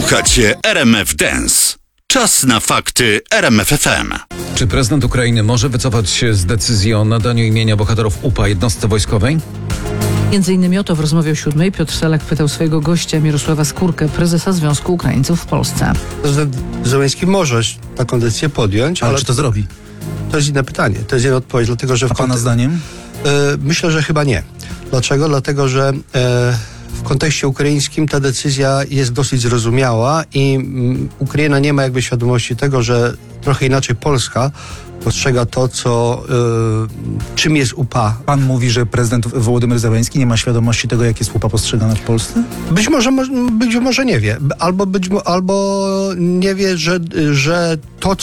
Słuchacie RMF Dance. Czas na fakty RMF FM. Czy prezydent Ukrainy może wycofać się z decyzji o nadaniu imienia bohaterów UPA jednostce wojskowej? Między innymi o to w rozmowie o 7 Piotr Salak pytał swojego gościa Mirosława Skórkę, prezesa Związku Ukraińców w Polsce. Prezydent Zełenski może taką decyzję podjąć, ale czy to zrobi? to jest inne pytanie, to jest jedna odpowiedź, dlatego że... A pana zdaniem? Myślę, że chyba nie. Dlaczego? Dlatego, że w kontekście ukraińskim ta decyzja jest dosyć zrozumiała i Ukraina nie ma jakby świadomości tego, że trochę inaczej Polska postrzega to, czym jest UPA. Pan mówi, że prezydent Wołodymyr Zełenski nie ma świadomości tego, jak jest UPA postrzegane w Polsce? Być może nie wie. Albo nie wie, że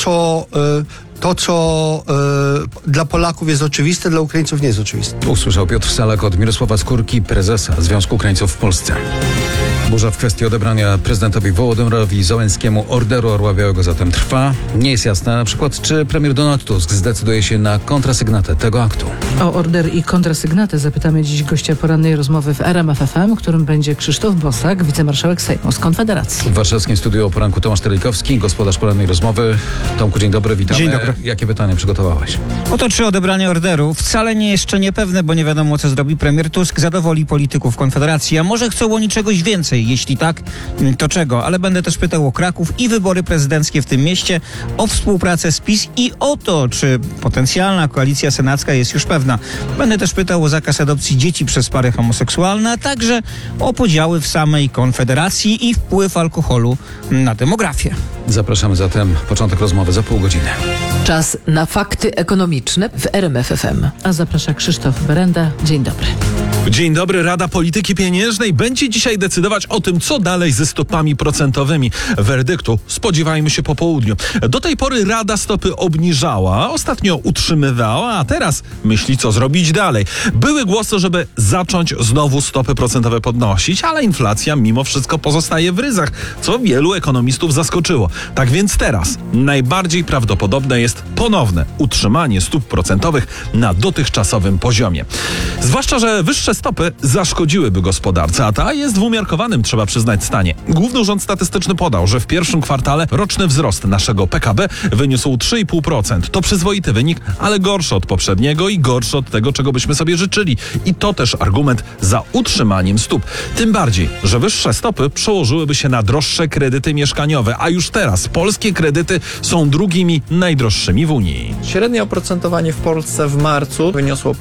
to, co dla Polaków jest oczywiste, dla Ukraińców nie jest oczywiste. Usłyszał Piotr Salak od Mirosława Skórki, prezesa Związku Ukraińców w Polsce. Burza w kwestii odebrania prezydentowi Wołodymyrowi Zełenskiemu Orderu Orła Białego zatem trwa. Nie jest jasne na przykład, czy premier Donald Tusk zdecyduje się na kontrasygnatę tego aktu. O order i kontrasygnatę zapytamy dziś gościa porannej rozmowy w RMF FM, którym będzie Krzysztof Bosak, wicemarszałek Sejmu z Konfederacji. W warszawskim studiu o poranku Tomasz Telikowski, gospodarz porannej rozmowy. Tomku, dzień dobry, witamy. Dzień dobry. Jakie pytanie przygotowałeś? Oto czy odebranie orderu wcale nie jeszcze niepewne, bo nie wiadomo, co zrobi premier Tusk, zadowoli polityków Konfederacji, a może chcą oni czegoś więcej? Jeśli tak, to czego? Ale będę też pytał o Kraków i wybory prezydenckie w tym mieście, o współpracę z PiS i o to, czy potencjalna koalicja senacka jest już pewna. Będę też pytał o zakaz adopcji dzieci przez pary homoseksualne, a także o podziały w samej Konfederacji i wpływ alkoholu na demografię. Zapraszamy zatem, początek rozmowy za pół godziny. Czas na fakty ekonomiczne w RMF FM. A zaprasza Krzysztof Berenda. Dzień dobry. Dzień dobry. Rada Polityki Pieniężnej będzie dzisiaj decydować o tym, co dalej ze stopami procentowymi. Werdyktu spodziewajmy się po południu. Do tej pory Rada stopy obniżała, ostatnio utrzymywała, a teraz myśli, co zrobić dalej. Były głosy, żeby zacząć znowu stopy procentowe podnosić, ale inflacja mimo wszystko pozostaje w ryzach, co wielu ekonomistów zaskoczyło. Tak więc teraz najbardziej prawdopodobne jest ponowne utrzymanie stóp procentowych na dotychczasowym poziomie. Zwłaszcza, że wyższe stopy zaszkodziłyby gospodarce, a ta jest w umiarkowanym, trzeba przyznać, stanie. Główny Urząd Statystyczny podał, że w pierwszym kwartale roczny wzrost naszego PKB wyniósł 3,5%. To przyzwoity wynik, ale gorszy od poprzedniego i gorszy od tego, czego byśmy sobie życzyli. I to też argument za utrzymaniem stóp. Tym bardziej, że wyższe stopy przełożyłyby się na droższe kredyty mieszkaniowe, a już teraz polskie kredyty są drugimi najdroższymi w Unii. Średnie oprocentowanie w Polsce w marcu wyniosło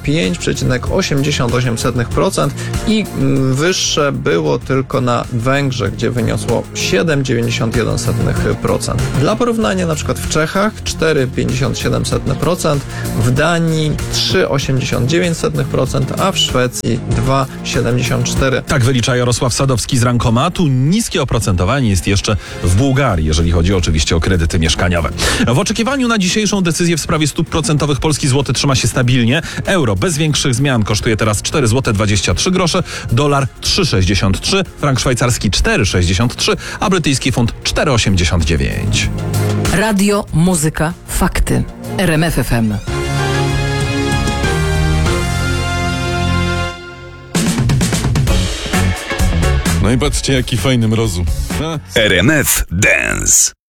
5,88% i wyższe było tylko na Węgrzech, gdzie wyniosło 7,91%. Dla porównania na przykład w Czechach 4,57%, w Danii 3,89%, a w Szwecji 2,74%. Tak wylicza Jarosław Sadowski z Rankomatu. Niskie oprocentowanie jest jeszcze w Bułgarii, jeżeli chodzi oczywiście o kredyty mieszkaniowe. W oczekiwaniu na dzisiejszą decyzję w sprawie stóp procentowych polski złoty trzyma się stabilnie. Euro bez większych zmian kosztuje teraz 4,23 zł, dolar 3,63, frank szwajcarski 4,63, a brytyjski funt 4,89. Radio, muzyka, fakty. RMF FM. No i patrzcie, jaki fajny mrozu. RMF Dance.